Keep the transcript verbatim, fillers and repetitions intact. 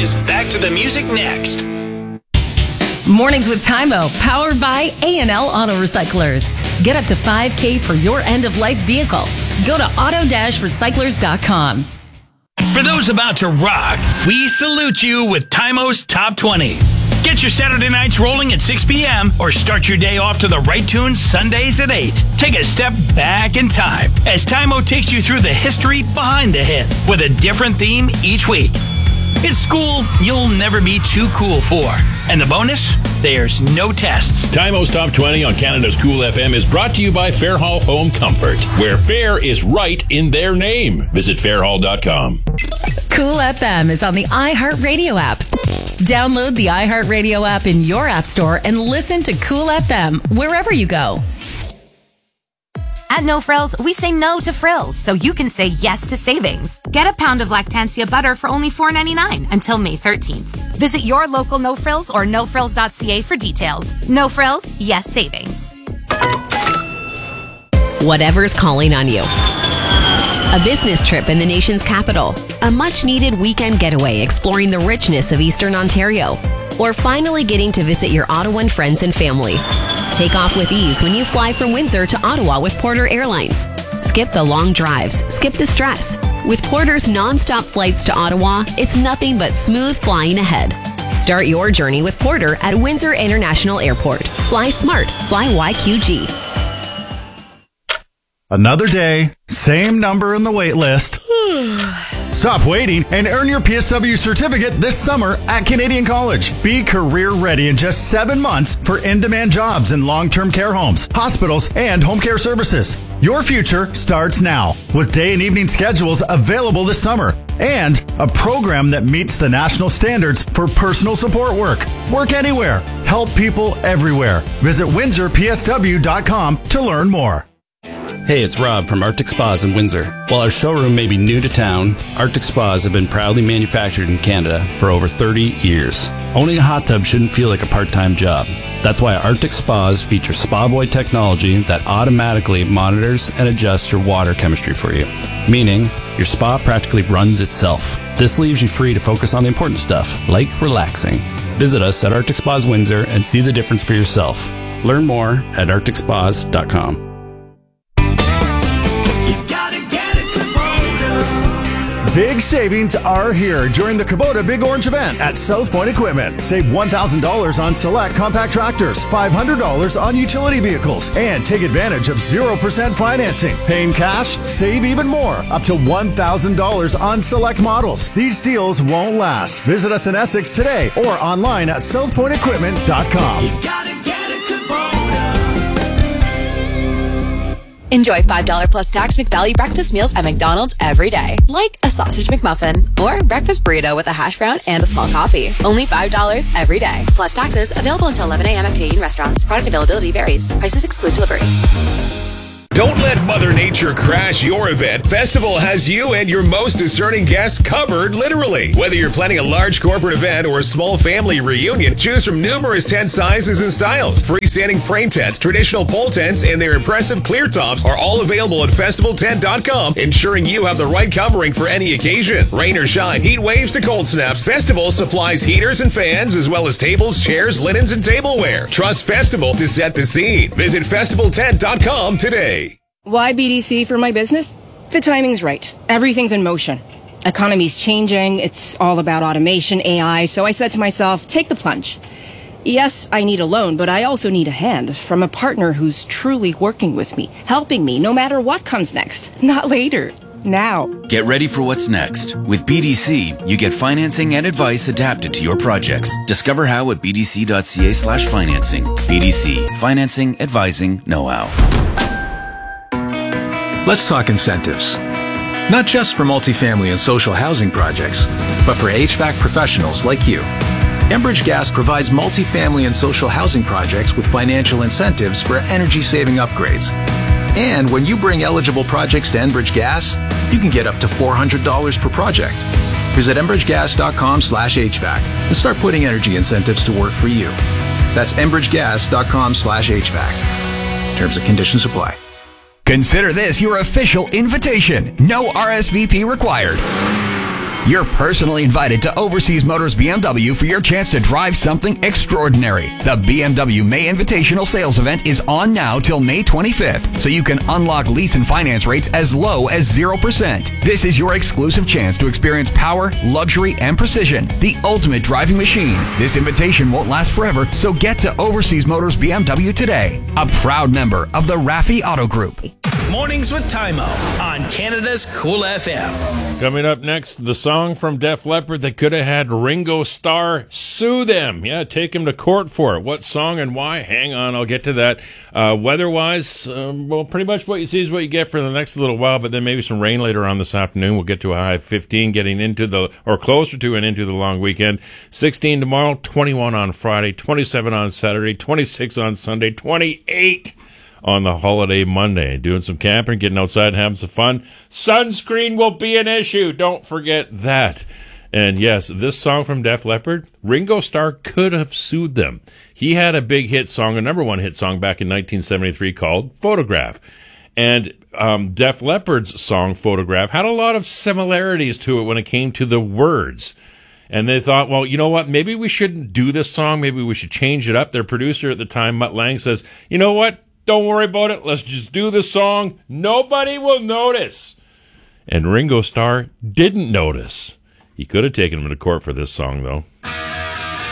is back to the music next. Mornings with Tymo, powered by A and L Auto Recyclers. Get up to five K for your end-of-life vehicle. Go to auto recyclers dot com. For those about to rock, we salute you with Tymo's Top twenty. Get your Saturday nights rolling at six p.m. or start your day off to the right tunes Sundays at eight. Take a step back in time as Tymo takes you through the history behind the hit with a different theme each week. It's school you'll never be too cool for. And the bonus? There's no tests. Tymo's Top twenty on Canada's Cool F M is brought to you by Fairhall Home Comfort, where fair is right in their name. Visit fairhall dot com. Cool F M is on the iHeartRadio app. Download the iHeartRadio app in your app store and listen to Cool F M wherever you go. At No Frills, we say no to frills, so you can say yes to savings. Get a pound of Lactantia butter for only four ninety-nine until May thirteenth. Visit your local No Frills or no frills dot c a for details. No Frills, yes savings. Whatever's calling on you. A business trip in the nation's capital. A much-needed weekend getaway exploring the richness of Eastern Ontario. Or finally getting to visit your Ottawa friends and family. Take off with ease when you fly from Windsor to Ottawa with Porter Airlines. Skip the long drives. Skip the stress. With Porter's non-stop flights to Ottawa, it's nothing but smooth flying ahead. Start your journey with Porter at Windsor International Airport. Fly smart. Fly Y Q G. Another day, same number in the wait list. Stop waiting and earn your P S W certificate this summer at Canadian College. Be career ready in just seven months for in-demand jobs in long-term care homes, hospitals, and home care services. Your future starts now with day and evening schedules available this summer and a program that meets the national standards for personal support work. Work anywhere. Help people everywhere. Visit windsor p s w dot com to learn more. Hey, it's Rob from Arctic Spas in Windsor. While our showroom may be new to town, Arctic Spas have been proudly manufactured in Canada for over thirty years. Owning a hot tub shouldn't feel like a part-time job. That's why Arctic Spas feature Spa Boy technology that automatically monitors and adjusts your water chemistry for you, meaning your spa practically runs itself. This leaves you free to focus on the important stuff, like relaxing. Visit us at Arctic Spas Windsor and see the difference for yourself. Learn more at arctic spas dot com. Big savings are here during the Kubota Big Orange event at South Point Equipment. Save one thousand dollars on select compact tractors, five hundred dollars on utility vehicles, and take advantage of zero percent financing. Paying cash, save even more, up to one thousand dollars on select models. These deals won't last. Visit us in Essex today or online at south point equipment dot com. You gotta get a Kubota. Enjoy five dollars plus tax McValue breakfast meals at McDonald's every day. Like a sausage McMuffin or breakfast burrito with a hash brown and a small coffee. Only five dollars every day. Plus taxes. Available until eleven a.m. at Canadian restaurants. Product availability varies. Prices exclude delivery. Don't let Mother Nature crash your event. Festival has you and your most discerning guests covered, literally. Whether you're planning a large corporate event or a small family reunion, choose from numerous tent sizes and styles. Freestanding frame tents, traditional pole tents, and their impressive clear tops are all available at festival tent dot com, ensuring you have the right covering for any occasion. Rain or shine, heat waves to cold snaps, Festival supplies heaters and fans, as well as tables, chairs, linens, and tableware. Trust Festival to set the scene. Visit festival tent dot com today. Why B D C for my business? The timing's right. Everything's in motion. Economy's changing. It's all about automation, A I. So I said to myself, take the plunge. Yes, I need a loan, but I also need a hand from a partner who's truly working with me, helping me no matter what comes next. Not later. Now. Get ready for what's next. With B D C, you get financing and advice adapted to your projects. Discover how at b d c dot c a slash financing. B D C. Financing, advising, know-how. Let's talk incentives. Not just for multifamily and social housing projects, but for H V A C professionals like you. Enbridge Gas provides multifamily and social housing projects with financial incentives for energy-saving upgrades. And when you bring eligible projects to Enbridge Gas, you can get up to four hundred dollars per project. Visit enbridge gas dot com slash H V A C and start putting energy incentives to work for you. That's enbridge gas dot com slash H V A C. Terms and conditions apply. Consider this your official invitation. No R S V P required. You're personally invited to Overseas Motors B M W for your chance to drive something extraordinary. The B M W May Invitational Sales Event is on now till May twenty-fifth, so you can unlock lease and finance rates as low as zero percent. This is your exclusive chance to experience power, luxury, and precision, the ultimate driving machine. This invitation won't last forever, so get to Overseas Motors B M W today. A proud member of the Raffi Auto Group. Mornings with Tymo on Canada's Cool F M. Coming up next, the song from Def Leppard that could have had Ringo Starr sue them. Yeah, take him to court for it. What song and why? Hang on, I'll get to that. Uh, weather-wise, um, well, pretty much what you see is what you get for the next little while, but then maybe some rain later on this afternoon. We'll get to a high of fifteen, getting into the, or closer to and into the long weekend. sixteen tomorrow, twenty-one on Friday, twenty-seven on Saturday, twenty-six on Sunday, twenty-eight on the holiday Monday. Doing some camping, getting outside and having some fun. Sunscreen will be an issue. Don't forget that. And yes, this song from Def Leppard, Ringo Starr could have sued them. He had a big hit song, a number one hit song back in nineteen seventy-three called Photograph. And um, Def Leppard's song Photograph had a lot of similarities to it when it came to the words. And they thought, well, you know what? Maybe we shouldn't do this song. Maybe we should change it up. Their producer at the time, Mutt Lange, says, you know what? Don't worry about it. Let's just do the song. Nobody will notice. And Ringo Starr didn't notice. He could have taken him to court for this song, though.